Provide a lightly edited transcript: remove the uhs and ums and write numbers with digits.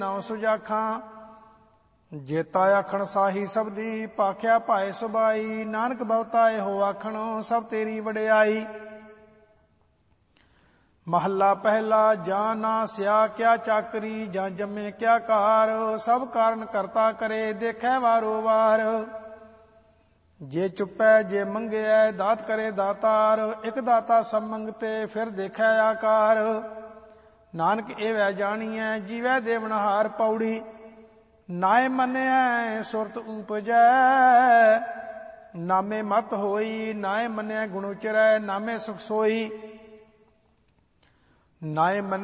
ਨਾਉ ਸੁਜਾਖਾਂ। ਜੇਤਾ ਆਖਣ ਸਾਹੀ ਸਬਦੀ, ਭਾਖਿਆ ਭਾਏ ਸੁਬਾਈ। ਨਾਨਕ ਬਹੁਤਾ ਇਹੋ ਆਖਣ, ਸਭ ਤੇਰੀ ਵਡਿਆਈ। ਮਹੱਲਾ ਪਹਿਲਾ। ਜਾਂ ਨਾ ਸਿਆ ਕਿਆ ਚਾਕਰੀ, ਜਾਂ ਜੰਮੇ ਕਿਆ ਕਾਰ। ਸਭ ਕਾਰਨ ਕਰਤਾ ਕਰੇ, ਦੇਖੈ ਵਾਰੋ ਵਾਰ। ਜੇ ਚੁੱਪੈ ਜੇ ਮੰਗਿਐ, ਦਾਤ ਕਰੇ ਦਾਤਾਰ। ਇਕ ਦਾਤਾ ਸਭ ਮੰਗਤੇ, ਫਿਰ ਦੇਖੈ ਆਕਾਰ। ਨਾਨਕ ਏਵੈ ਜਾਣੀਐ, ਜੀਵੈ ਦੇਵਨਹਾਰ। ਪੌੜੀ। ਨਾਏ ਮੰਨਿਐ ਸੁਰਤ ਊਪਜੈ, ਨਾਮੇ ਮਤ ਹੋਈ। ਨਾਏ ਮੰਨਿਐ ਗੁਣ ਉਚਰੈ, ਨਾਮੇ ਸੁਖ ਸੋਈ। ਨਾਏ